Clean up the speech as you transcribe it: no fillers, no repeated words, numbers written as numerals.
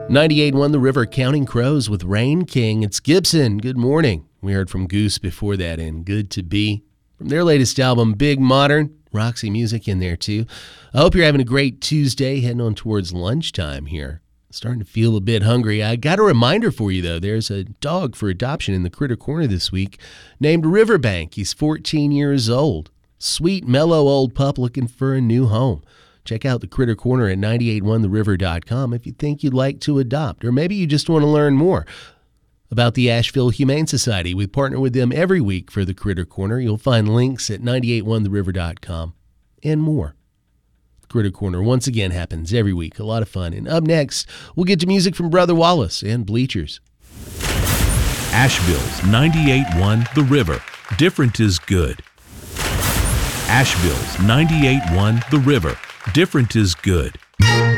98.1 The River, Counting Crows with Rain King. It's Gibson. Good morning. We heard from Goose before that, and Good to Be from their latest album, Big Modern. Roxy Music in there, too. I hope you're having a great Tuesday, heading on towards lunchtime here. Starting to feel a bit hungry. I got a reminder for you, though. There's a dog for adoption in the Critter Corner this week named Riverbank. He's 14 years old. Sweet, mellow old pup looking for a new home. Check out the Critter Corner at 981theriver.com if you think you'd like to adopt, or maybe you just want to learn more about the Asheville Humane Society. We partner with them every week for the Critter Corner. You'll find links at 981theriver.com and more. The Critter Corner, once again, happens every week. A lot of fun. And up next, we'll get to music from Brother Wallace and Bleachers. Asheville's 98.1 The River. Different is good. Asheville's 98.1 The River. Different is good.